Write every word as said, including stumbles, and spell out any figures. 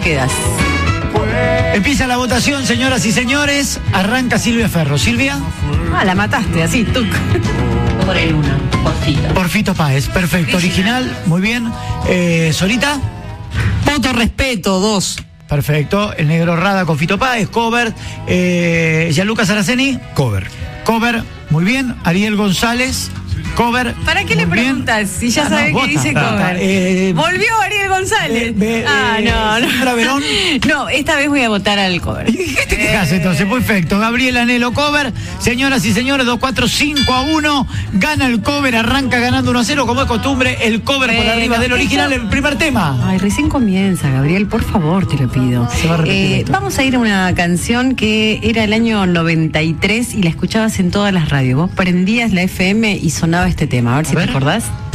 quedas. Empieza la votación, señoras y señores. Arranca Silvia Ferro. Silvia. Ah, la mataste, así, tú. Por el uno, por Fito. Por Fito Páez, perfecto. Original, muy bien. Eh, Solita. Voto respeto, dos. Perfecto. El Negro Rada con Fito Páez, cover. Eh, Gianluca Saraceni. Cover. Cover, muy bien. Ariel González. Cover. ¿Para qué le muy bien. preguntas si ya Ah, sabe no, que vota. dice Ah, cover? eh, Volvió Ariel González. eh, ve- ah, eh, no, no. señora Verón. No, esta vez voy a votar al cover. ¿Qué te quejas entonces? Perfecto. Gabriel Anhelo, cover. Señoras y señores, dos, cuatro, cinco a uno. Gana el cover, arranca ganando uno a cero. Como es costumbre, el cover por Bueno, arriba del original, esto- el primer tema. Ay, recién comienza, Gabriel, por favor, te lo pido. Se va a repetir Eh, esto. vamos a ir a una canción que era el año noventa y tres y la escuchabas en todas las radios. Vos prendías la F M y sonaba este tema. A ver si ver. te acordás.